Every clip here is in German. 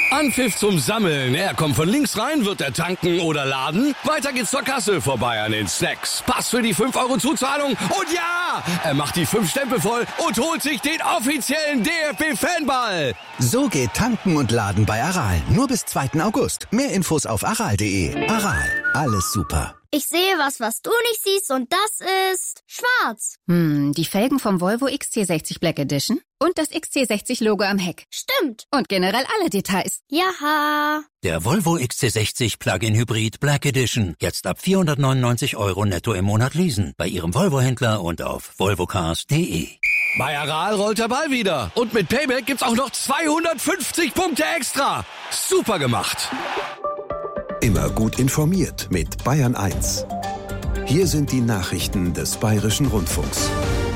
Anpfiff zum Sammeln. Er kommt von links rein, wird er tanken oder laden. Weiter geht's zur Kasse, vorbei an den Snacks. Pass für die 5 € Zuzahlung. Und ja, er macht die 5 Stempel voll und holt sich den offiziellen DFB-Fanball. So geht Tanken und Laden bei Aral. Nur bis 2. August. Mehr Infos auf aral.de. Aral, alles super. Ich sehe was du nicht siehst und das ist schwarz. Die Felgen vom Volvo XC60 Black Edition und das XC60-Logo am Heck. Stimmt. Und generell alle Details. Jaha. Der Volvo XC60 Plug-in Hybrid Black Edition. Jetzt ab 499 € netto im Monat leasen. Bei Ihrem Volvo-Händler und auf volvocars.de. Bei Aral rollt der Ball wieder. Und mit Payback gibt's auch noch 250 Punkte extra. Super gemacht. Immer gut informiert mit Bayern 1. Hier sind die Nachrichten des Bayerischen Rundfunks.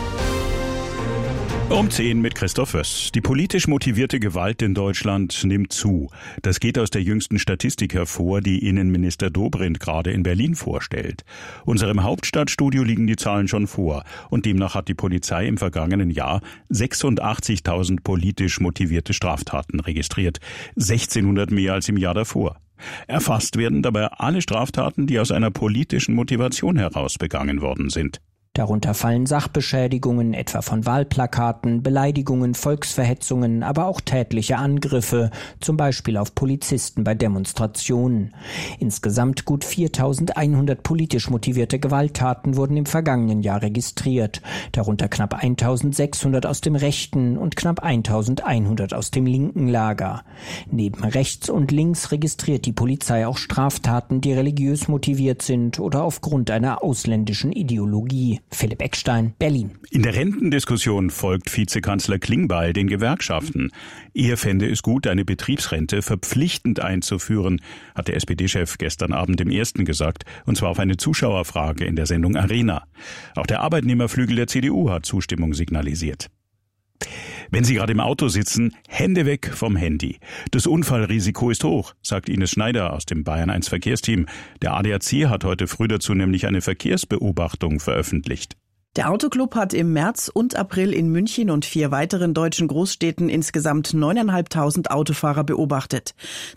Um 10 mit Christoph Wöss. Die politisch motivierte Gewalt in Deutschland nimmt zu. Das geht aus der jüngsten Statistik hervor, die Innenminister Dobrindt gerade in Berlin vorstellt. Unserem Hauptstadtstudio liegen die Zahlen schon vor. Und demnach hat die Polizei im vergangenen Jahr 86.000 politisch motivierte Straftaten registriert. 1.600 mehr als im Jahr davor. Erfasst werden dabei alle Straftaten, die aus einer politischen Motivation heraus begangen worden sind. Darunter fallen Sachbeschädigungen, etwa von Wahlplakaten, Beleidigungen, Volksverhetzungen, aber auch tätliche Angriffe, zum Beispiel auf Polizisten bei Demonstrationen. Insgesamt gut 4.100 politisch motivierte Gewalttaten wurden im vergangenen Jahr registriert, darunter knapp 1.600 aus dem rechten und knapp 1.100 aus dem linken Lager. Neben rechts und links registriert die Polizei auch Straftaten, die religiös motiviert sind oder aufgrund einer ausländischen Ideologie. Philipp Eckstein, Berlin. In der Rentendiskussion folgt Vizekanzler Klingbeil den Gewerkschaften. Er fände es gut, eine Betriebsrente verpflichtend einzuführen, hat der SPD-Chef gestern Abend im Ersten gesagt, und zwar auf eine Zuschauerfrage in der Sendung Arena. Auch der Arbeitnehmerflügel der CDU hat Zustimmung signalisiert. Wenn Sie gerade im Auto sitzen, Hände weg vom Handy. Das Unfallrisiko ist hoch, sagt Ines Schneider aus dem Bayern 1 Verkehrsteam. Der ADAC hat heute früh dazu nämlich eine Verkehrsbeobachtung veröffentlicht. Der Autoclub hat im März und April in München und 4 weiteren deutschen Großstädten insgesamt 9.500 Autofahrer beobachtet.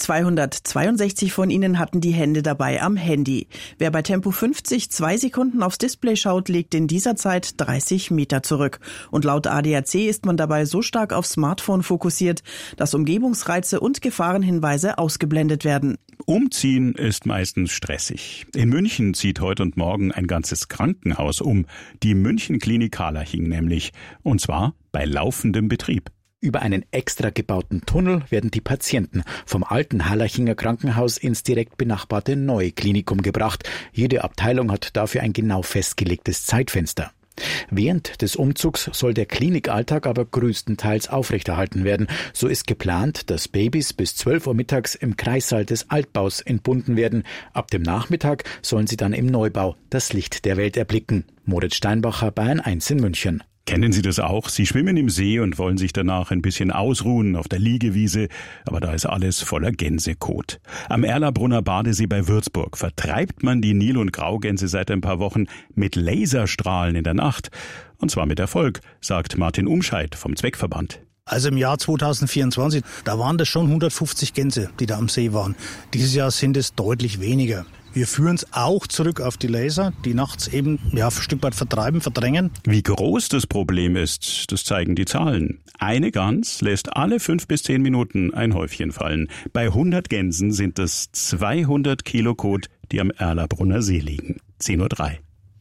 262 von ihnen hatten die Hände dabei am Handy. Wer bei Tempo 50 2 Sekunden aufs Display schaut, legt in dieser Zeit 30 Meter zurück. Und laut ADAC ist man dabei so stark aufs Smartphone fokussiert, dass Umgebungsreize und Gefahrenhinweise ausgeblendet werden. Umziehen ist meistens stressig. In München zieht heute und morgen ein ganzes Krankenhaus um. Die München Klinik Harlaching nämlich. Und zwar bei laufendem Betrieb. Über einen extra gebauten Tunnel werden die Patienten vom alten Harlachinger Krankenhaus ins direkt benachbarte neue Klinikum gebracht. Jede Abteilung hat dafür ein genau festgelegtes Zeitfenster. Während des Umzugs soll der Klinikalltag aber größtenteils aufrechterhalten werden. So ist geplant, dass Babys bis 12 Uhr mittags im Kreissaal des Altbaus entbunden werden. Ab dem Nachmittag sollen sie dann im Neubau das Licht der Welt erblicken. Moritz Steinbacher, Bayern 1 in München. Kennen Sie das auch? Sie schwimmen im See und wollen sich danach ein bisschen ausruhen auf der Liegewiese, aber da ist alles voller Gänsekot. Am Erlabrunner Badesee bei Würzburg vertreibt man die Nil- und Graugänse seit ein paar Wochen mit Laserstrahlen in der Nacht. Und zwar mit Erfolg, sagt Martin Umscheid vom Zweckverband. Also im Jahr 2024, da waren das schon 150 Gänse, die da am See waren. Dieses Jahr sind es deutlich weniger. Wir führen es auch zurück auf die Laser, die nachts eben ein Stück weit vertreiben, verdrängen. Wie groß das Problem ist, das zeigen die Zahlen. Eine Gans lässt alle 5 bis 10 Minuten ein Häufchen fallen. Bei 100 Gänsen sind es 200 Kilo Kot, die am Erlabrunner See liegen. 10.03 Uhr.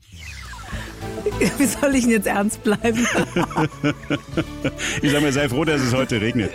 Wie soll ich denn jetzt ernst bleiben? Ich sag mal, sei froh, dass es heute regnet.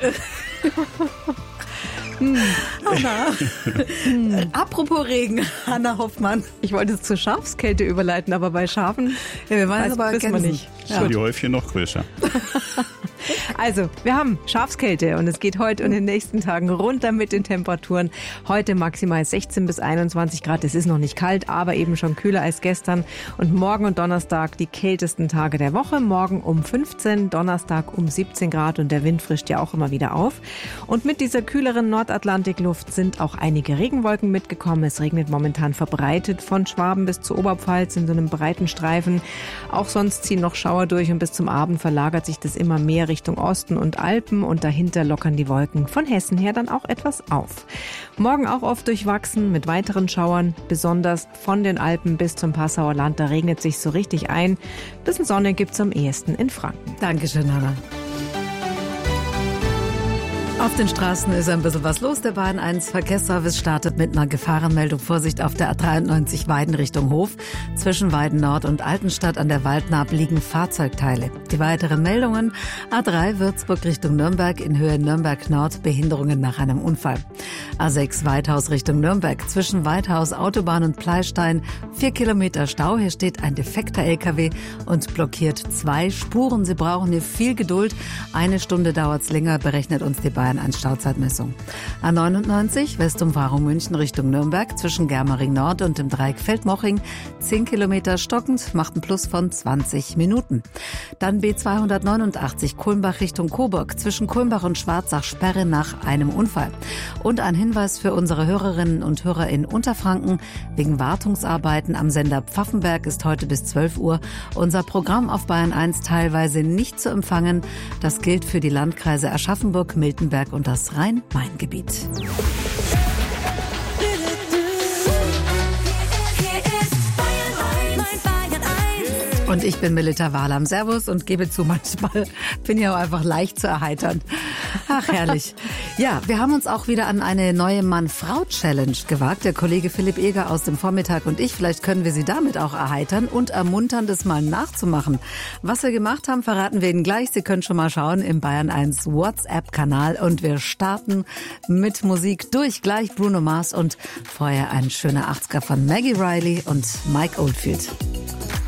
Hanna. Apropos Regen, Hanna Hoffmann. Ich wollte es zur Schafskälte überleiten, aber bei Schafen wir waren aber wissen wir nicht. Ja. Die Häufchen noch größer. Also, wir haben Schafskälte und es geht heute und in den nächsten Tagen runter mit den Temperaturen. Heute maximal 16 bis 21 Grad. Es ist noch nicht kalt, aber eben schon kühler als gestern. Und morgen und Donnerstag die kältesten Tage der Woche. Morgen um 15, Donnerstag um 17 Grad und der Wind frischt ja auch immer wieder auf. Und mit dieser kühleren Nordatlantikluft sind auch einige Regenwolken mitgekommen. Es regnet momentan verbreitet von Schwaben bis zur Oberpfalz in so einem breiten Streifen. Auch sonst ziehen noch Schauer durch und bis zum Abend verlagert sich das immer mehr Richtung Osten und Alpen und dahinter lockern die Wolken von Hessen her dann auch etwas auf. Morgen auch oft durchwachsen mit weiteren Schauern, besonders von den Alpen bis zum Passauer Land. Da regnet sich so richtig ein. Bisschen Sonne gibt's am ehesten in Franken. Dankeschön, Hanna. Auf den Straßen ist ein bisschen was los. Der Bayern 1 Verkehrsservice startet mit einer Gefahrenmeldung. Vorsicht auf der A93 Weiden Richtung Hof. Zwischen Weiden Nord und Altenstadt an der Waldnaab liegen Fahrzeugteile. Die weiteren Meldungen: A3 Würzburg Richtung Nürnberg, in Höhe Nürnberg Nord, Behinderungen nach einem Unfall. A6 Weidhaus Richtung Nürnberg, zwischen Weidhaus Autobahn und Pleistein 4 Kilometer Stau. Hier steht ein defekter LKW und blockiert 2 Spuren. Sie brauchen hier viel Geduld. 1 Stunde dauert's länger, berechnet uns die Bayern 1 Stauzeitmessung. A99 Westumfahrung München Richtung Nürnberg, zwischen Germering Nord und dem Dreieck Feldmoching 10 Kilometer stockend, macht einen Plus von 20 Minuten. Dann B289 Kulmbach Richtung Coburg, zwischen Kulmbach und Schwarzach Sperre nach einem Unfall. Und ein Hinweis für unsere Hörerinnen und Hörer in Unterfranken: wegen Wartungsarbeiten am Sender Pfaffenberg ist heute bis 12 Uhr unser Programm auf Bayern 1 teilweise nicht zu empfangen. Das gilt für die Landkreise Aschaffenburg, Miltenberg und das Rhein-Main-Gebiet. Und ich bin Melita Wahlam. Servus und gebe zu, manchmal bin ich auch einfach leicht zu erheitern. Ach, herrlich. Ja, wir haben uns auch wieder an eine neue Mann-Frau-Challenge gewagt. Der Kollege Philipp Eger aus dem Vormittag und ich. Vielleicht können wir Sie damit auch erheitern und ermuntern, das mal nachzumachen. Was wir gemacht haben, verraten wir Ihnen gleich. Sie können schon mal schauen im Bayern 1 WhatsApp-Kanal. Und wir starten mit Musik durch. Gleich Bruno Mars und vorher ein schöner 80er von Maggie Riley und Mike Oldfield.